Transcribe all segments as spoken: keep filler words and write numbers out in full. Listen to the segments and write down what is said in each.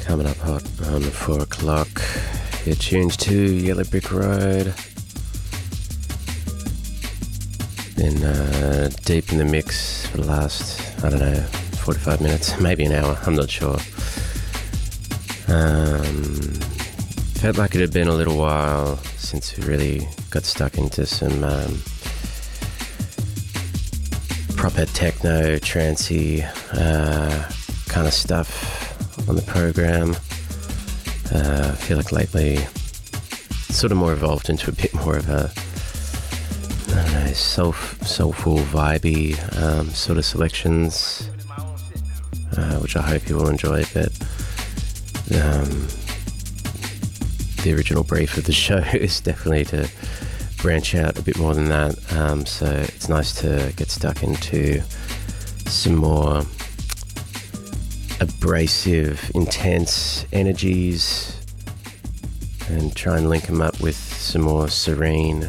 Coming up hot on four o'clock. You're tuned to Yellow Brick Road. Been uh, deep in the mix for the last, I don't know, forty-five minutes, maybe an hour, I'm not sure. Um, felt like it had been a little while since we really got stuck into some um, proper techno, trancey uh, kind of stuff on the program. Uh, I feel like lately it's sort of more evolved into a bit more of a, I don't know, soul, soulful, vibey um, sort of selections, uh, which I hope you will enjoy. But um, the original brief of the show is definitely to branch out a bit more than that. Um, so it's nice to get stuck into some more abrasive, intense energies and try and link them up with some more serene,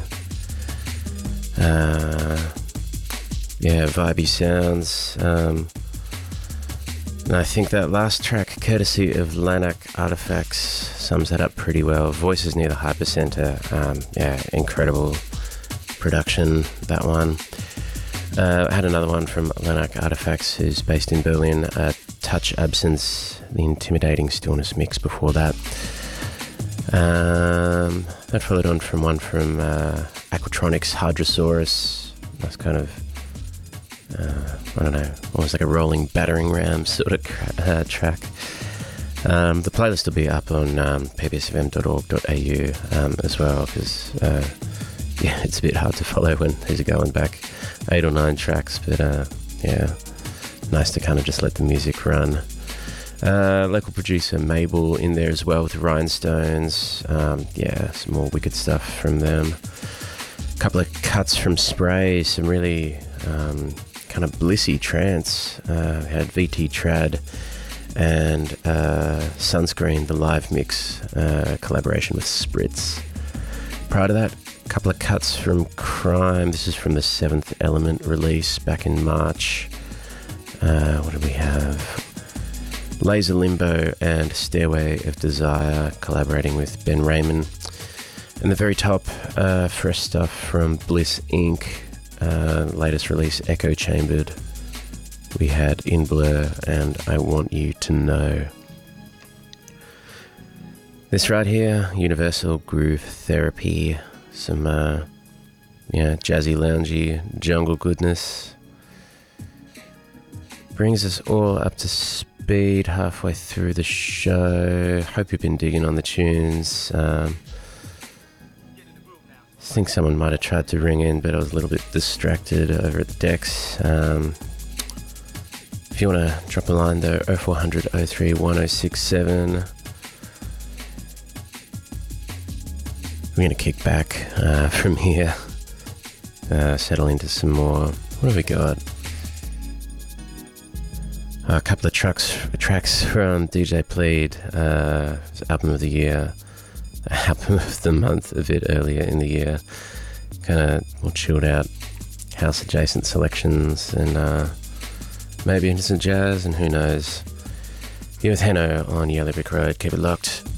uh, yeah, vibey sounds. Um, and I think that last track, courtesy of Lanak Artifacts, sums that up pretty well. Voices Near the Hypercenter, um, yeah, incredible production, that one. Uh, I had another one from Lanak Artifacts, who's based in Berlin, uh, Touch Absence, the Intimidating Stillness mix before that. Um, that followed on from one from uh, Aquatronics, Hydrosaurus. That's kind of, uh, I don't know, almost like a rolling battering ram sort of cra- uh, track. Um, the playlist will be up on um, p b s f m dot org dot a u um, as well, because uh, yeah, it's a bit hard to follow when these are going back eight or nine tracks, but uh, yeah, nice to kind of just let the music run. Uh, local producer Mabel in there as well with Rhinestones. Um, yeah, some more wicked stuff from them. A couple of cuts from Spray, some really um, kind of blissy trance. Uh, we had V T Trad and uh, Sunscreen, the live mix, uh, collaboration with Spritz. Prior to that, a couple of cuts from Crime. This is from the Seventh Element release back in March. Uh, what do we have? Laser Limbo and Stairway of Desire collaborating with Ben Raymond. And the very top, uh, fresh stuff from Bliss Incorporated. Uh, latest release, Echo Chambered. We had In Blur and I Want You to Know. This right here, Universal Groove Therapy. Some, uh, yeah, jazzy, loungy, jungle goodness. Brings us all up to speed halfway through the show. Hope you've been digging on the tunes. Um, I think someone might have tried to ring in, but I was a little bit distracted over at the decks. Um, if you want to drop a line though, oh four hundred oh three one oh six seven. We're going to kick back uh, from here, uh, settle into some more. What have we got? A couple of trucks, tracks from D J Plead, uh, album of the year, album of the month a bit earlier in the year. Kind of more chilled out, house adjacent selections, and uh, maybe into some jazz, and who knows. You're with Heno on Yellow Brick Road. Keep it locked.